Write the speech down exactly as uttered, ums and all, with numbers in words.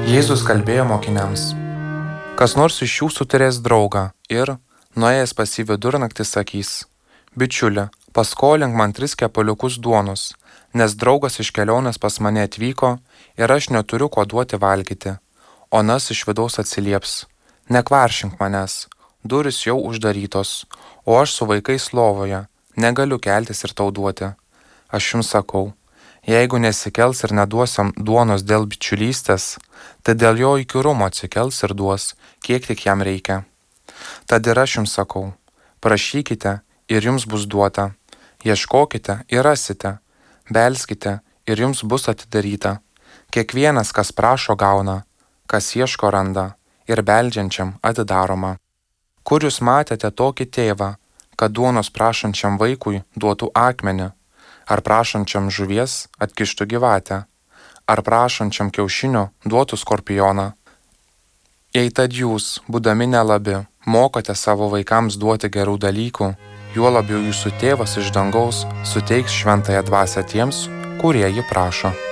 Jėzus kalbėjo mokiniams: Kas nors iš jūsų turės draugą ir, nuėjęs pas jį vidurnaktį, sakys: Bičiuli, paskolink man tris kepaliukus duonos, nes draugas iš kelionės pas mane atvyko ir aš neturiu ko duoti valgyti. O nas iš vidaus atsilieps: Nekvaršink manęs, durys jau uždarytos, o aš su vaikais lovoje, negaliu keltis ir tau duoti. Aš jums sakau, jeigu nesikels ir neduosiam duonos dėl bičiulystės, tai dėl jo įkyrumo atsikels ir duos, kiek tik jam reikia. Tad ir aš jums sakau, prašykite ir jums bus duota, ieškokite ir rasite, belskite ir jums bus atidaryta. Kiekvienas, kas prašo, gauna, kas ieško, randa, ir beldžiančiam atidaroma. Kur jūs matėte tokį tėvą, kad duonos prašančiam vaikui duotų akmenį, ar prašančiam žuvies atkištų gyvatę, ar prašančiam kiaušinio duotų skorpioną? Jei tad jūs, būdami nelabi, mokote savo vaikams duoti gerų dalykų, juo labiau jūsų tėvas iš dangaus suteiks šventąją dvasią tiems, kurie jį prašo.